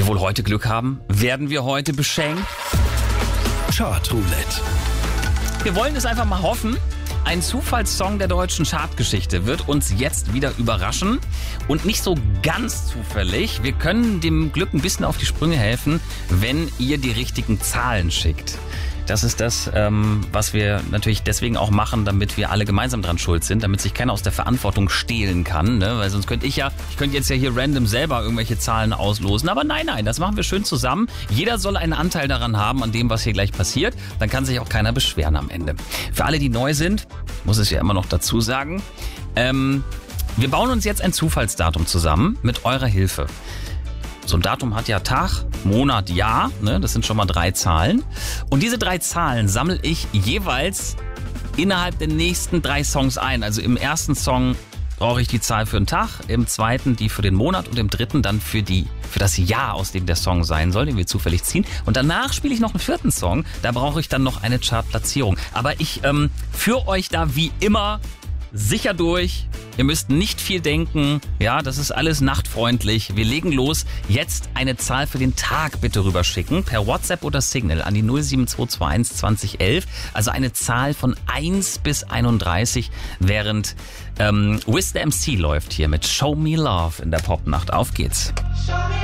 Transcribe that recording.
wir wohl heute Glück haben? Werden wir heute beschenkt? Chartroulette. Wir wollen es einfach mal hoffen. Ein Zufallssong der deutschen Chartgeschichte wird uns jetzt wieder überraschen. Und nicht so ganz zufällig. Wir können dem Glück ein bisschen auf die Sprünge helfen, wenn ihr die richtigen Zahlen schickt. Das ist das, was wir natürlich deswegen auch machen, damit wir alle gemeinsam dran schuld sind, damit sich keiner aus der Verantwortung stehlen kann, ne? Weil sonst könnte ich könnte jetzt ja hier random selber irgendwelche Zahlen auslosen. Aber nein, das machen wir schön zusammen. Jeder soll einen Anteil daran haben, an dem, was hier gleich passiert. Dann kann sich auch keiner beschweren am Ende. Für alle, die neu sind, muss ich ja immer noch dazu sagen, wir bauen uns jetzt ein Zufallsdatum zusammen mit eurer Hilfe. So ein Datum hat ja Tag, Monat, Jahr, ne? Das sind schon mal 3 Zahlen. Und diese 3 Zahlen sammle ich jeweils innerhalb der nächsten 3 Songs ein. Also im ersten Song brauche ich die Zahl für den Tag, im zweiten die für den Monat und im dritten dann für das Jahr, aus dem der Song sein soll, den wir zufällig ziehen. Und danach spiele ich noch einen 4. Song, da brauche ich dann noch eine Chartplatzierung. Aber ich führe euch da wie immer sicher durch. Ihr müsst nicht viel denken. Ja, das ist alles nachtfreundlich. Wir legen los. Jetzt eine Zahl für den Tag bitte rüberschicken. Per WhatsApp oder Signal an die 07221 2011. Also eine Zahl von 1 bis 31, während Wiz the MC läuft hier mit Show Me Love in der Popnacht. Auf geht's.